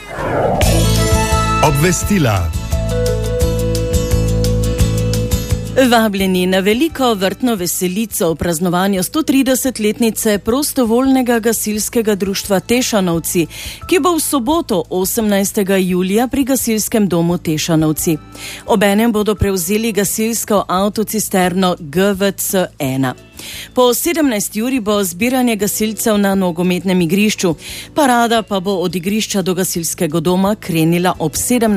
Obvestila. Vabljeni na veliko vrtno veselico v praznovanju 130-letnice prostovoljnega gasilskega društva Tešanovci, ki bo v soboto 18. julija pri gasilskem domu Tešanovci. Obenem bodo prevzeli gasilsko avtocisterno GVC-1. Po 17. uri bo zbiranje gasilcev na nogometnem igrišču, parada pa bo od igrišča do gasilskega doma krenila ob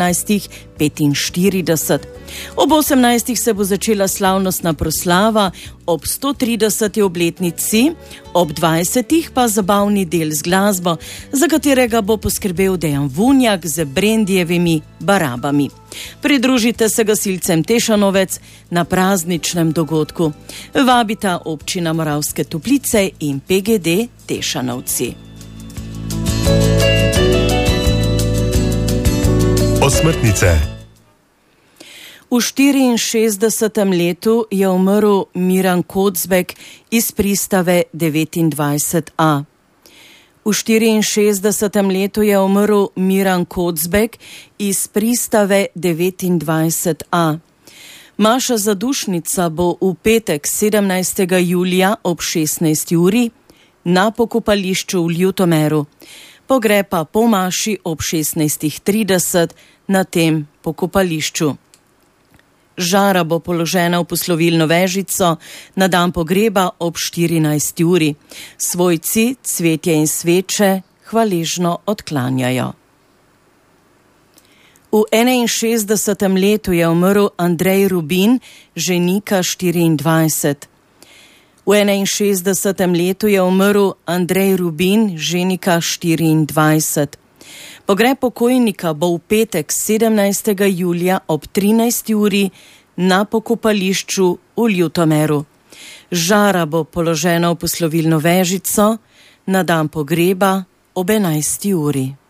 17:45. Ob 18. se bo začela slavnostna proslava, ob 130. obletnici, ob 20. pa zabavni del z glasbo, za katerega bo poskrbel Dejan Vunjak z Brendijevimi barabami. Pridružite se gasilcem Tešanovec na prazničnem dogodku. Vabita občina Moravske Toplice in PGD Tešanovci. Osmrtnice. V 64. letu je umrl Miran Kocbek iz pristave 29A. V 64. letu je umrl Miran Kocbek iz pristave 29A. Maša zadušnica bo v petek 17. julija ob 16. uri na pokopališču v Ljutomeru. Pogreb pa po maši ob 16:30 na tem pokopališču. Žara bo položena v poslovilno vežico na dan pogreba ob 14. uri. Svojci cvetje in sveče hvaležno odklanjajo. V 61. letu je umrl Andrej Rubin, ženika 24. V 61. letu je umrl Andrej Rubin, ženika 24. Pogreb pokojnika bo v petek 17. julija ob 13. uri na pokopališču v Ljutomeru. Žara bo položena v poslovilno vežico na dan pogreba ob 11. uri.